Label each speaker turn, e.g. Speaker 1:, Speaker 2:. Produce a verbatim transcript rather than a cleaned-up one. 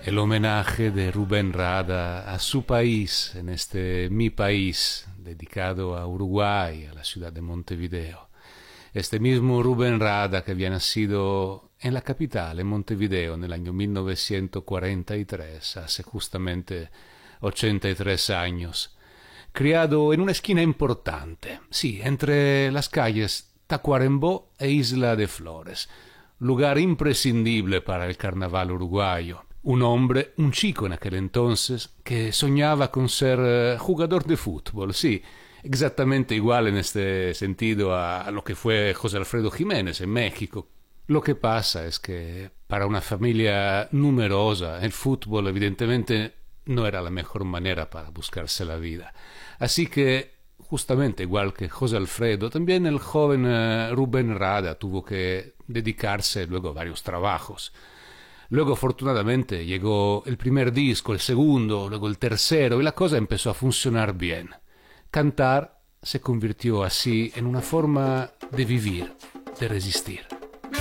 Speaker 1: el homenaje de Rubén Rada a su país, en este Mi País, dedicado a Uruguay, a la ciudad de Montevideo. Este mismo Rubén Rada que había nacido en la capital, en Montevideo, en el año mil novecientos cuarenta y tres, hace justamente ochenta y tres años. Criado en una esquina importante, sí, entre las calles Tacuarembó e Isla de Flores, lugar imprescindible para el carnaval uruguayo. Un hombre, un chico en aquel entonces, que soñaba con ser uh, jugador de fútbol, sí, exactamente igual en este sentido a, a lo que fue José Alfredo Jiménez en México. Lo que pasa es que para una familia numerosa el fútbol evidentemente no era la mejor manera para buscarse la vida. Así que, justamente igual que José Alfredo, también el joven uh, Rubén Rada tuvo que dedicarse luego a varios trabajos. Luego, afortunadamente, llegó el primer disco, el segundo, luego el tercero, y la cosa empezó a funcionar bien. Cantar se convirtió así en una forma de vivir, de resistir.